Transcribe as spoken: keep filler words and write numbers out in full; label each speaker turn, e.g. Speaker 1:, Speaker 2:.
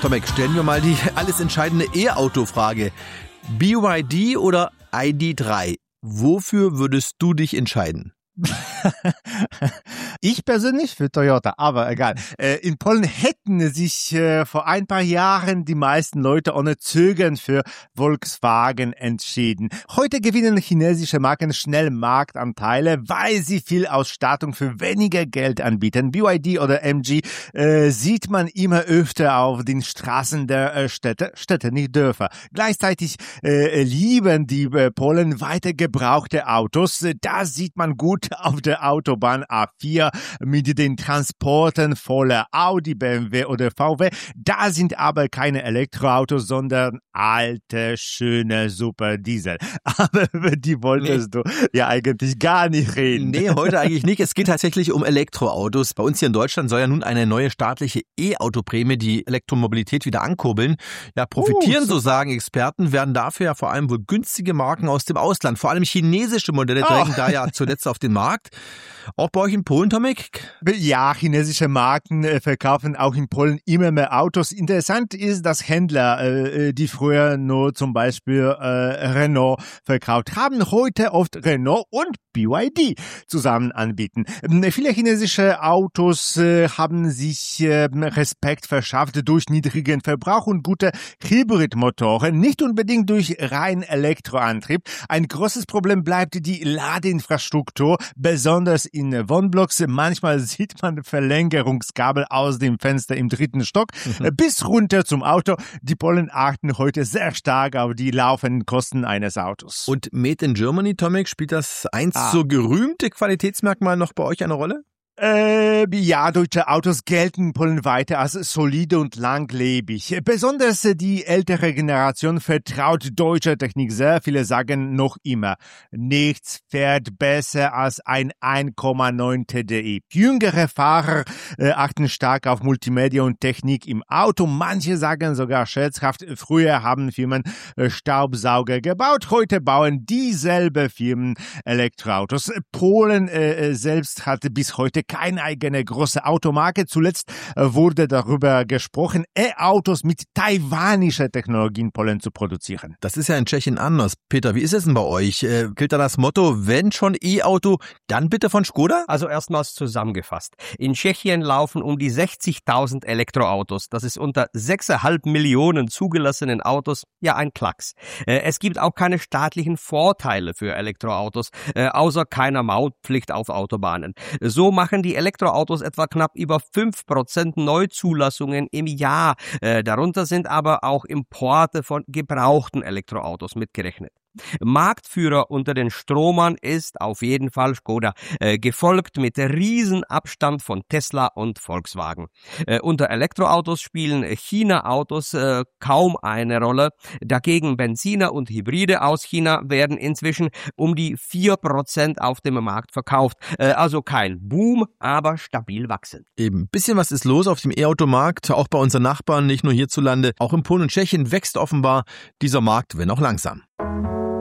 Speaker 1: Tomek, stellen wir mal die alles entscheidende E-Auto-Frage. B Y D oder I D drei? Wofür würdest du dich entscheiden?
Speaker 2: Ich persönlich für Toyota, aber egal. In Polen hätten sich vor ein paar Jahren die meisten Leute ohne Zögern für Volkswagen entschieden. Heute gewinnen chinesische Marken schnell Marktanteile, weil sie viel Ausstattung für weniger Geld anbieten. B Y D oder M G äh, sieht man immer öfter auf den Straßen der äh, Städte, Städte, nicht Dörfer. Gleichzeitig äh, lieben die äh, Polen weiter gebrauchte Autos. Das sieht man gut auf der Autobahn A vier mit den Transporten voller Audi, B M W oder V W. Da sind aber keine Elektroautos, sondern alte, schöne Superdiesel. Aber über die wolltest nee. du ja eigentlich gar nicht reden.
Speaker 1: Nee, heute eigentlich nicht. Es geht tatsächlich um Elektroautos. Bei uns hier in Deutschland soll ja nun eine neue staatliche E-Auto-Prämie die Elektromobilität wieder ankurbeln. Ja, profitieren, uh, so. so sagen Experten, werden dafür ja vor allem wohl günstige Marken aus dem Ausland, vor allem chinesische Modelle, drängen oh. da ja zuletzt auf den Markt. Auch bei euch in Polen, Tomek?
Speaker 2: Ja, chinesische Marken äh, verkaufen auch in Polen immer mehr Autos. Interessant ist, dass Händler, äh, die früher nur zum Beispiel äh, Renault verkauft haben, heute oft Renault und B Y D zusammen anbieten. Ähm, viele chinesische Autos äh, haben sich äh, Respekt verschafft durch niedrigen Verbrauch und gute Hybridmotoren, nicht unbedingt durch rein Elektroantrieb. Ein großes Problem bleibt die Ladeinfrastruktur, besonders in Wohnblocks. Manchmal sieht man Verlängerungskabel aus dem Fenster im dritten Stock mhm. bis runter zum Auto. Die Polen achten heute sehr stark auf die laufenden Kosten eines Autos.
Speaker 1: Und Made in Germany, Tomek, spielt das einst ah. so gerühmte Qualitätsmerkmal noch bei euch eine Rolle?
Speaker 2: Äh, ja, deutsche Autos gelten in Polen weiter als solide und langlebig. Besonders die ältere Generation vertraut deutscher Technik sehr. Viele sagen noch immer, nichts fährt besser als ein eins Komma neun T D I. Jüngere Fahrer äh, achten stark auf Multimedia und Technik im Auto. Manche sagen sogar scherzhaft, früher haben Firmen äh, Staubsauger gebaut, heute bauen dieselbe Firmen Elektroautos. Polen äh, selbst hatte bis heute keine eigene große Automarke. Zuletzt wurde darüber gesprochen, E-Autos mit taiwanischer Technologie in Polen zu produzieren.
Speaker 1: Das ist ja in Tschechien anders. Peter, wie ist es denn bei euch? Äh, gilt da das Motto, wenn schon E-Auto, dann bitte von Škoda?
Speaker 3: Also erstmals zusammengefasst. In Tschechien laufen um die sechzigtausend Elektroautos. Das ist unter sechs Komma fünf Millionen zugelassenen Autos ja ein Klacks. Äh, es gibt auch keine staatlichen Vorteile für Elektroautos, äh, außer keiner Mautpflicht auf Autobahnen. So machen die Elektroautos etwa knapp über fünf Prozent Neuzulassungen im Jahr. Äh, darunter sind aber auch Importe von gebrauchten Elektroautos mitgerechnet. Marktführer unter den Stromern ist auf jeden Fall Škoda, äh, gefolgt mit Riesenabstand von Tesla und Volkswagen. Äh, unter Elektroautos spielen China-Autos äh, kaum eine Rolle. Dagegen Benziner und Hybride aus China werden inzwischen um die vier Prozent auf dem Markt verkauft. Äh, also kein Boom, aber stabil wachsend.
Speaker 1: Eben, bisschen was ist los auf dem E-Automarkt, auch bei unseren Nachbarn, nicht nur hierzulande. Auch in Polen und Tschechien wächst offenbar dieser Markt, wenn auch langsam.